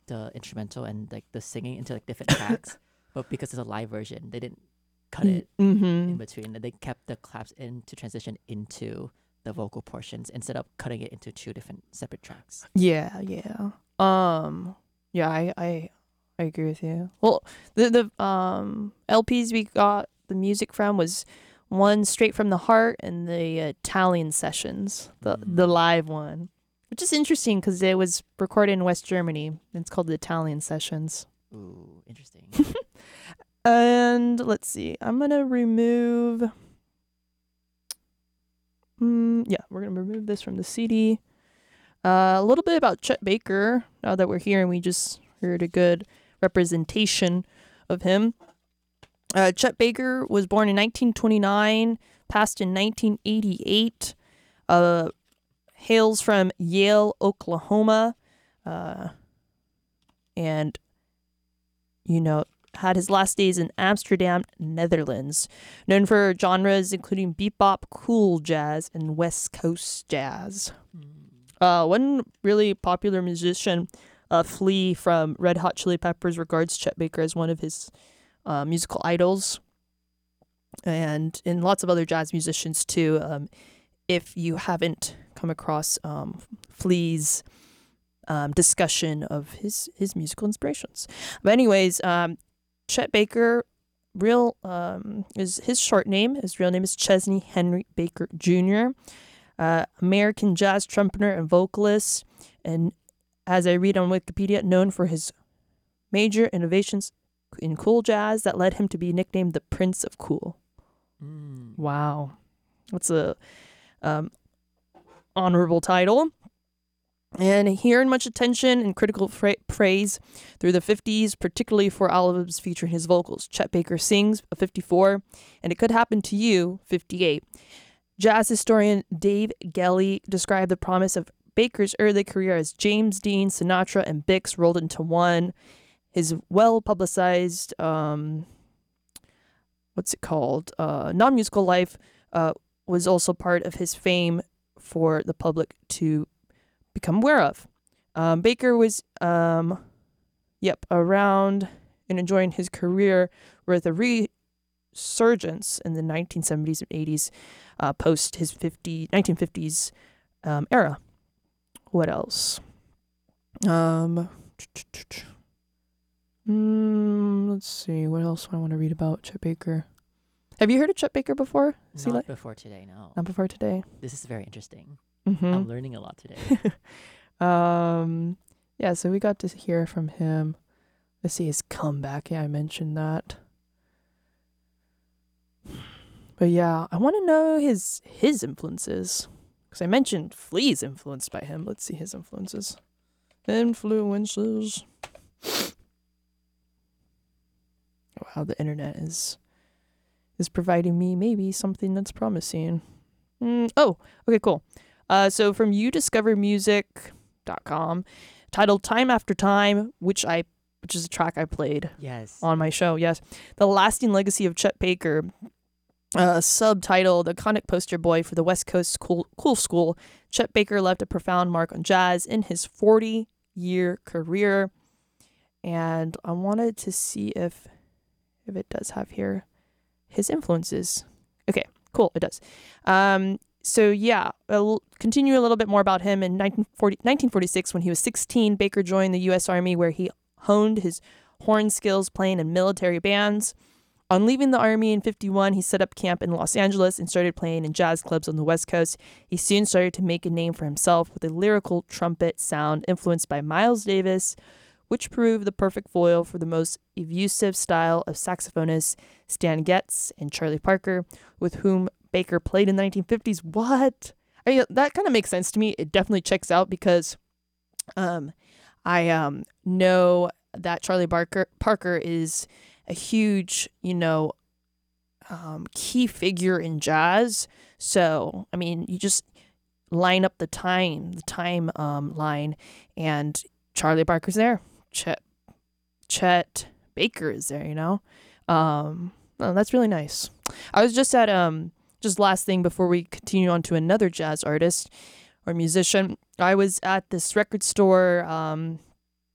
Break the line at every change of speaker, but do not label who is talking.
the instrumental and like the singing into like different tracks, but because it's a live version, they didn't cut it in between. They kept the claps in to transition into the vocal portions instead of cutting it into two different separate tracks.
Yeah, yeah. Yeah, I agree with you. Well, the LPs we got the music from was one Straight from the Heart and the Italian Sessions, the live one, which is interesting because it was recorded in West Germany. It's called the Italian Sessions.
Ooh, interesting.
And let's see, I'm gonna remove. Yeah, we're gonna remove this from the CD. A little bit about Chet Baker. Now that we're here and we just heard a good representation of him. Chet Baker was born in 1929, passed in 1988. Hails from Yale, Oklahoma, and had his last days in Amsterdam, Netherlands. Known for genres including bebop, cool jazz, and West Coast jazz. One really popular musician, Flea from Red Hot Chili Peppers, regards Chet Baker as one of his musical idols, and lots of other jazz musicians too. If you haven't come across Flea's discussion of his musical inspirations, but anyways, Chet Baker, is his short name. His real name is Chesney Henry Baker Jr. American jazz trumpeter and vocalist, and as I read on Wikipedia, known for his major innovations in cool jazz that led him to be nicknamed the Prince of Cool. Wow, that's a honorable title. And he earned much attention and critical praise through the 50s, particularly for albums featuring his vocals. Chet Baker Sings, 54, and It Could Happen to You, 58. Jazz historian Dave Gelly described the promise of Baker's early career as James Dean, Sinatra, and Bix rolled into one. His well-publicized, non-musical life was also part of his fame for the public to become aware of. Baker was, around and enjoying his career with a resurgence in the 1970s and 80s, post his 1950s era. What else? Let's see. What else do I want to read about Chet Baker? Have you heard of Chet Baker before?
Not before today, no.
Not before today.
This is very interesting.
Mm-hmm.
I'm learning a lot today.
Yeah, so we got to hear from him. Let's see his comeback. Yeah, I mentioned that. But yeah, I want to know his influences. Because I mentioned Flea's influenced by him. Let's see his influences. Influences. Wow, the internet is providing me maybe something that's promising. Oh, okay, cool. So from youdiscovermusic.com, titled Time After Time, which is a track I played on my show. Yes. The Lasting Legacy of Chet Baker, subtitled Iconic Poster Boy for the West Coast Cool School. Chet Baker left a profound mark on jazz in his 40-year career. And I wanted to see if it does have here his influences. Okay, cool, it does. So yeah, I'll continue a little bit more about him. In 1946, when he was 16, Baker joined the U.S. Army, where he honed his horn skills playing in military bands. On leaving the Army in 51, he set up camp in Los Angeles and started playing in jazz clubs on the West Coast. He soon started to make a name for himself with a lyrical trumpet sound influenced by Miles Davis, which proved the perfect foil for the most elusive style of saxophonists Stan Getz and Charlie Parker, with whom Baker played in the 1950s. What? That kind of makes sense to me. It definitely checks out because I know that Charlie Parker is a huge, key figure in jazz. So, I mean, you just line up the time line, and Charlie Parker's there. Chet Baker is there, that's really nice. I was just at, just last thing before we continue on to another jazz artist or musician, I was at this record store